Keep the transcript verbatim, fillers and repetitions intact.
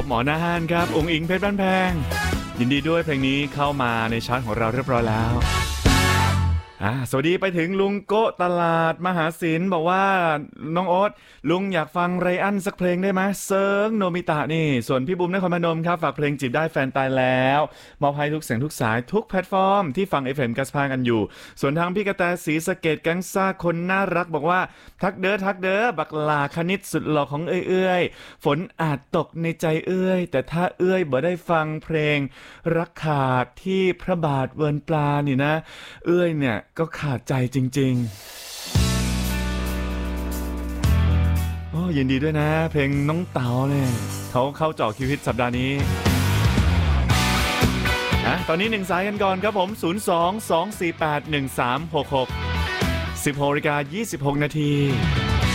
หมอหน้าห้านครับองค์อิงเพชรบ้านแพงยินดีด้วยเพลงนี้เข้ามาในชาร์ตของเราเรียบร้อยแล้วอ่าสวัสดีไปถึงลุงโกะตลาดมหาศิลป์บอกว่าน้องโอ๊ตลุงอยากฟังไรอันสักเพลงได้ไหมเซิร์งโนมิตะนี่ส่วนพี่บุ๋มนครพนมครับฝากเพลงจีบได้แฟนตายแล้วมอบให้ทุกเสียงทุกสายทุกแพลตฟอร์มที่ฟัง เอฟ เอ็ม กัสพางกันอยู่ส่วนทางพี่กระแตศรีสะเกษแก๊งซ่าคนน่ารักบอกว่าทักเด้อทักเด้อบักลาคณิตสุดหล่อของเอื้อยเอื้อยฝนอาจตกในใจเอื้อยแต่ถ้าเอื้อยบ่ได้ฟังเพลงรักขาดที่พระบาทเวินปลานี่นะเอื้อยเนี่ยก็ขาดใจจริงๆโอ้ยินดีด้วยนะเพลงน้องเต๋าเนี่ยเขาเข้าเจาะคิวฮิตสัปดาห์นี้นะตอนนี้หนึ่งสายกันก่อนครับผมศูนย์ สอง สอง สี่ แปด หนึ่ง สาม หก หก สิบหกนาฬิกายี่สิบหกนาที